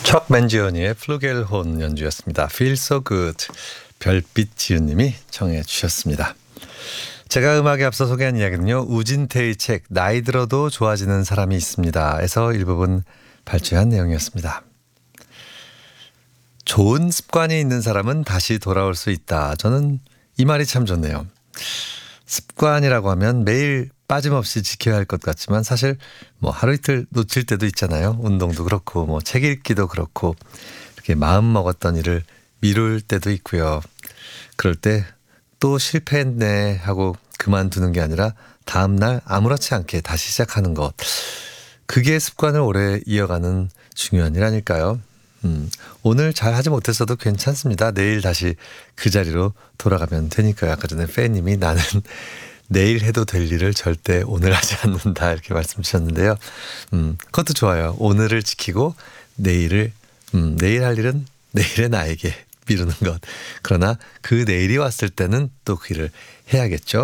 척 맨지어니의 플루겔혼 연주였습니다. Feel So Good. 별빛 지은님이 청해 주셨습니다. 제가 음악에 앞서 소개한 이야기는요. 우진태의 책 나이 들어도 좋아지는 사람이 있습니다. 에서 일부분 발췌한 내용이었습니다. 좋은 습관이 있는 사람은 다시 돌아올 수 있다. 저는 이 말이 참 좋네요. 습관이라고 하면 매일 빠짐없이 지켜야 할 것 같지만 사실 뭐 하루 이틀 놓칠 때도 있잖아요. 운동도 그렇고 뭐 책 읽기도 그렇고 이렇게 마음 먹었던 일을 미룰 때도 있고요. 그럴 때 또 실패했네 하고 그만두는 게 아니라 다음날 아무렇지 않게 다시 시작하는 것. 그게 습관을 오래 이어가는 중요한 일 아닐까요? 오늘 잘 하지 못했어도 괜찮습니다. 내일 다시 그 자리로 돌아가면 되니까요. 아까 전에 팬님이 나는 내일 해도 될 일을 절대 오늘 하지 않는다 이렇게 말씀 주셨는데요. 그것도 좋아요. 오늘을 지키고 내일 할 일은 내일의 나에게 미루는 것. 그러나 그 내일이 왔을 때는 또 그 일을 해야겠죠.